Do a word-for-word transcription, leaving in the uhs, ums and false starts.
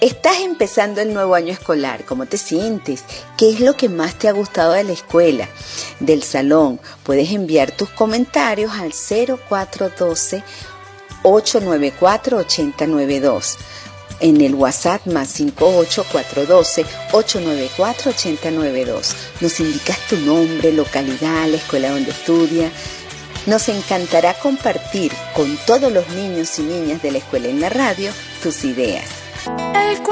Estás empezando el nuevo año escolar. ¿Cómo te sientes? ¿Qué es lo que más te ha gustado de la escuela, del salón? Puedes enviar tus comentarios al cero cuatro uno dos, ocho nueve cuatro, ocho cero nueve dos. En el WhatsApp más cinco ocho cuatro uno dos, ocho nueve cuatro, ocho cero nueve dos. Nos indicas tu nombre, localidad, la escuela donde estudias. Nos encantará compartir con todos los niños y niñas de la escuela en la radio tus ideas.